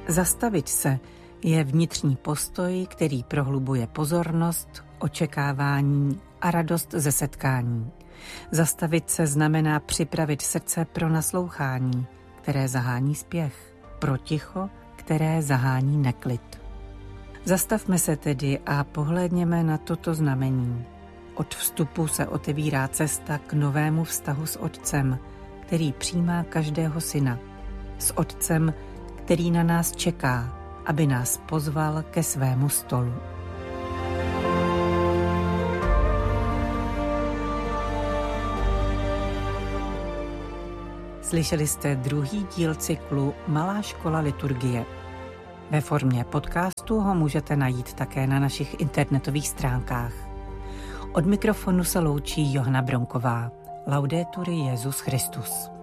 Zastavit se je vnitřní postoj, který prohlubuje pozornost, očekávání a radost ze setkání. Zastavit se znamená připravit srdce pro naslouchání, které zahání spěch, pro ticho, které zahání neklid. Zastavme se tedy a pohlédněme na toto znamení. Od vstupu se otevírá cesta k novému vztahu s Otcem, který přijímá každého syna. S Otcem, který na nás čeká, aby nás pozval ke svému stolu. Slyšeli jste druhý díl cyklu Malá škola liturgie. Ve formě podcastu ho můžete najít také na našich internetových stránkách. Od mikrofonu se loučí Johana Bronková. Laudetur Jesus Christus.